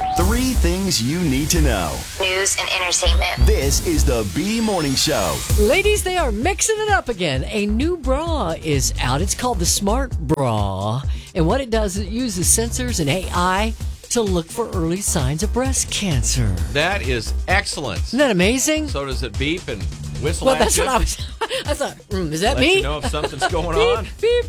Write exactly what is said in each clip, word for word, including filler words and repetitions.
Three things you need to know. News and entertainment. This is the B Morning Show. Ladies, they are mixing it up again. A new bra is out. It's called the Smart Bra. And what it does is it uses sensors and A I to look for early signs of breast cancer. That is excellent. Isn't that amazing? So does it beep and whistle Well, at that's you? what I was... I thought, mm, is that Let me? you know if something's going beep, on. Beep,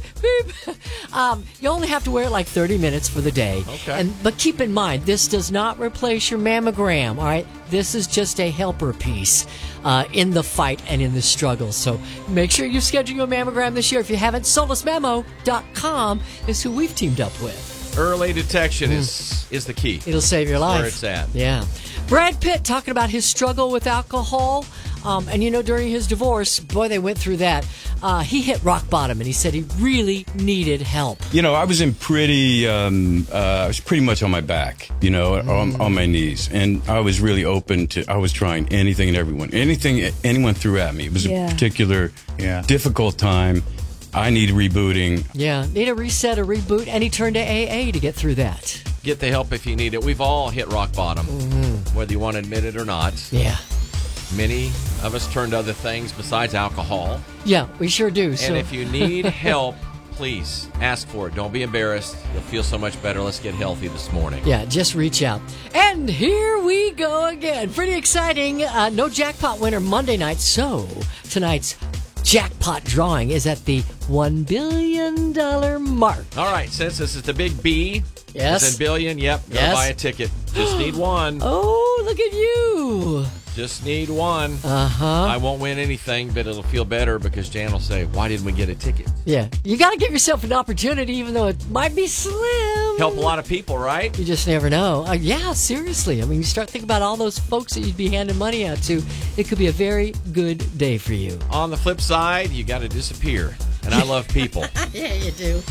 beep. Um, you only have to wear it like thirty minutes for the day. Okay. And But keep in mind, this does not replace your mammogram, all right? This is just a helper piece uh, in the fight and in the struggle. So make sure you schedule your mammogram this year. If you haven't, solace mammo dot com is who we've teamed up with. Early detection is is the key. It'll save your life. Where it's at. Yeah. Brad Pitt talking about his struggle with alcohol. Um, and, you know, during his divorce, boy, they went through that. Uh, he hit rock bottom, and he said he really needed help. You know, I was in pretty, um, uh, I was pretty much on my back, you know, mm. on, on my knees. And I was really open to, I was trying anything and everyone, anything anyone threw at me. It was yeah. a particular yeah. difficult time. I need rebooting. Yeah, need a reset, a reboot, and he turned to A A to get through that. Get the help if you need it. We've all hit rock bottom, mm-hmm. whether you want to admit it or not. Yeah. Many of us turn to other things besides alcohol. Yeah, we sure do. And so. if you need help, please ask for it. Don't be embarrassed. You'll feel so much better. Let's get healthy this morning. Yeah, just reach out. And here we go again. Pretty exciting. Uh, no jackpot winner Monday night. So tonight's jackpot drawing is at the one billion dollars mark. All right, since this is the big B, yes, as in billion, yep, go yes. buy a ticket. Just need one. Oh, look at you. Just need one. Uh-huh. I won't win anything, but it'll feel better because Jan will say, why didn't we get a ticket? Yeah. You got to give yourself an opportunity, even though it might be slim. Help a lot of people, right? You just never know. Uh, yeah, seriously. I mean, you start thinking about all those folks that you'd be handing money out to. It could be a very good day for you. On the flip side, you got to disappear. And I love people. Yeah, you do.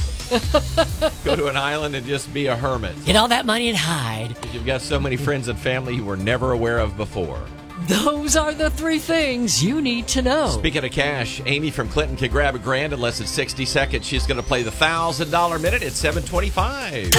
Go to an island and just be a hermit. Get all that money and hide. You've got so many friends and family you were never aware of before. Those are the three things you need to know. Speaking of cash, Amy from Clinton can grab a grand in less than sixty seconds. She's going to play the one thousand dollars minute at seven twenty-five.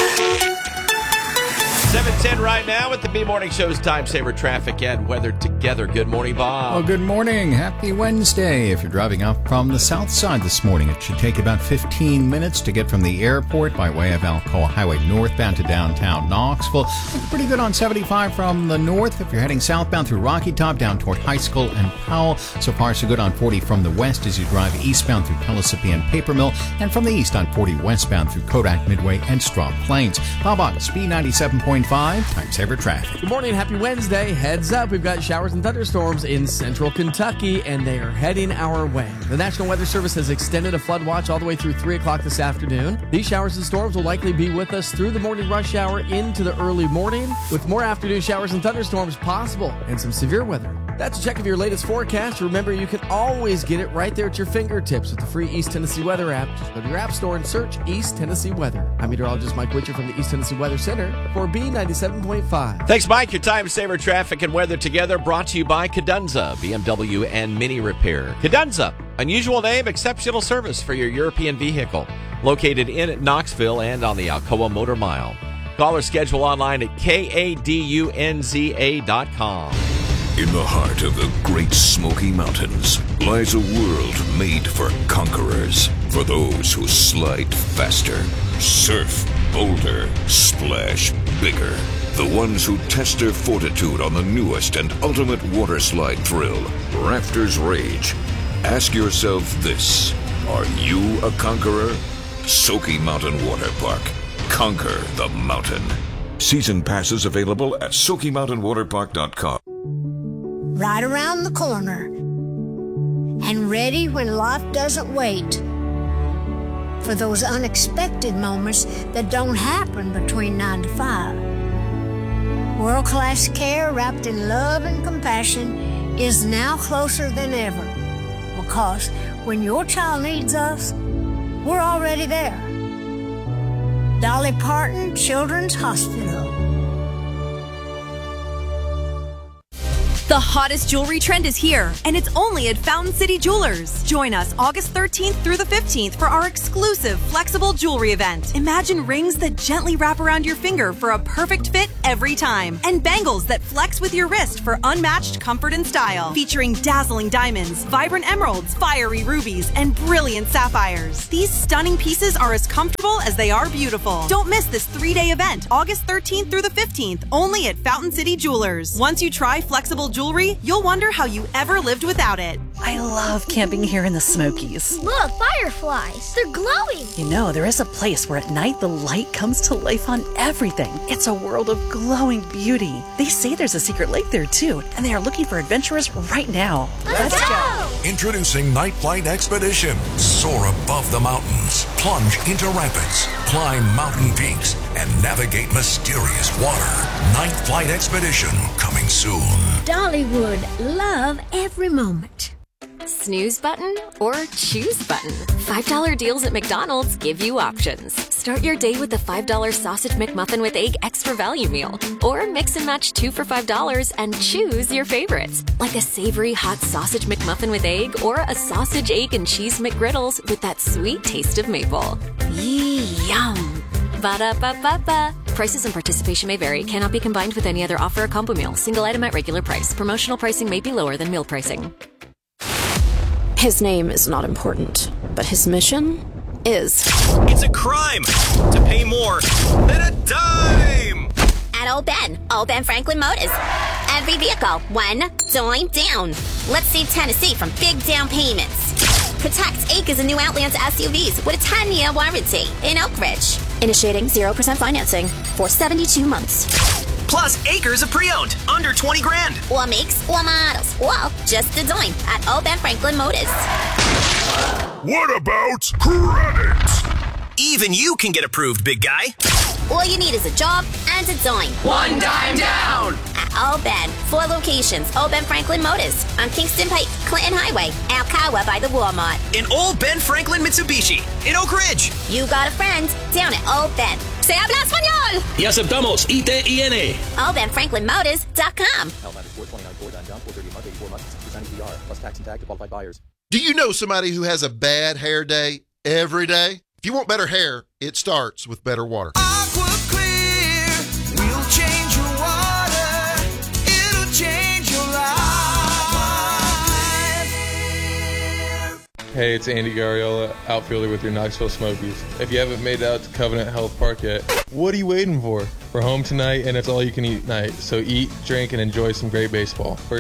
seven ten right now with the B Morning Show's Time Saver Traffic and Weather together. Good morning, Bob. Well, good morning. Happy Wednesday. If you're driving up from the south side this morning, it should take about fifteen minutes to get from the airport by way of Alcoa Highway northbound to downtown Knoxville. Looking pretty good on seventy-five from the north. If you're heading southbound through Rocky Top down toward High School and Powell. So far, so good on forty from the west as you drive eastbound through Pellissippi and Paper Mill, and from the east on forty westbound through Kodak Midway and Straw Plains. Bob Otis, B ninety-seven point five, Time Saver Traffic. Good morning, happy Wednesday. Heads up, we've got showers and thunderstorms in central Kentucky, and they are heading our way. The National Weather Service has extended a flood watch all the way through three o'clock this afternoon. These showers and storms will likely be with us through the morning rush hour into the early morning, with more afternoon showers and thunderstorms possible and some severe weather. That's a check of your latest forecast. Remember, you can always get it right there at your fingertips with the free East Tennessee Weather app. Just go to your app store and search East Tennessee Weather. I'm meteorologist Mike Witcher from the East Tennessee Weather Center for B ninety-seven point five. Thanks, Mike. Your Time Saver Traffic and Weather together brought to you by Cadunza, B M W and Mini Repair. Cadunza, unusual name, exceptional service for your European vehicle. Located in Knoxville and on the Alcoa Motor Mile. Call or schedule online at K A D U N Z A dot com. In the heart of the Great Smoky Mountains lies a world made for conquerors, for those who slide faster, surf bolder, splash bigger, the ones who test their fortitude on the newest and ultimate water slide thrill, Rafters Rage. Ask yourself this: are you a conqueror? Smoky Mountain Water Park. Conquer the mountain. Season passes available at Smoky Mountain Water Park dot com. Right around the corner, and ready when life doesn't wait, for those unexpected moments that don't happen between nine to five. World-class care wrapped in love and compassion is now closer than ever, because when your child needs us, we're already there. Dolly Parton Children's Hospital. The hottest jewelry trend is here, and it's only at Fountain City Jewelers. Join us August thirteenth through the fifteenth for our exclusive flexible jewelry event. Imagine rings that gently wrap around your finger for a perfect fit every time, and bangles that flex with your wrist for unmatched comfort and style. Featuring dazzling diamonds, vibrant emeralds, fiery rubies, and brilliant sapphires. These stunning pieces are as comfortable as they are beautiful. Don't miss this three-day event, August thirteenth through the fifteenth, only at Fountain City Jewelers. Once you try flexible jewelry, you'll wonder how you ever lived without it. I love camping here in the Smokies. Look, fireflies. They're glowing. You know, there is a place where at night the light comes to life on everything. It's a world of glowing beauty. They say there's a secret lake there too, and they are looking for adventurers right now. Let's, Let's go. go! Introducing Night Flight Expedition. Soar above the mountains, plunge into rapids, climb mountain peaks, and navigate mysterious water. Night Flight Expedition coming soon. Dollywood, love every moment. Snooze button or choose button. five dollar deals at McDonald's give you options. Start your day with the five dollar Sausage McMuffin with Egg Extra Value Meal. Or mix and match two for five dollars and choose your favorites. Like a savory hot Sausage McMuffin with egg or a sausage, egg, and cheese McGriddles with that sweet taste of maple. Yee, yum. Ba-da-ba-ba-ba. Prices and participation may vary. Cannot be combined with any other offer or combo meal. Single item at regular price. Promotional pricing may be lower than meal pricing. His name is not important, but his mission is. It's a crime to pay more than a dime! At Old Ben, Old Ben Franklin Motors. Every vehicle, one dime down. Let's save Tennessee from big down payments. Protect acres of new Outlands S U Vs with a ten-year warranty in Oak Ridge. Initiating zero percent financing for seventy-two months. Plus acres of pre-owned, under twenty grand. Or makes or models. Well, just a dime at Old Ben Franklin Motors. What about credit? Even you can get approved, big guy. All you need is a job and a dime. One dime down! At Old Ben, four locations. Old Ben Franklin Motors on Kingston Pike, Clinton Highway, Alcoa by the Walmart. In Old Ben Franklin Mitsubishi, in Oak Ridge. You got a friend down at Old Ben. Se habla español! Y aceptamos I T I N. Old Ben Franklin Motors dot com. Do you know somebody who has a bad hair day every day? If you want better hair, it starts with better water. Aqua Clear will change your water. It'll change your life. Hey, it's Andy Garriola, outfielder with your Knoxville Smokies. If you haven't made it out to Covenant Health Park yet, what are you waiting for? We're home tonight, and it's all-you-can-eat night, so eat, drink, and enjoy some great baseball. We're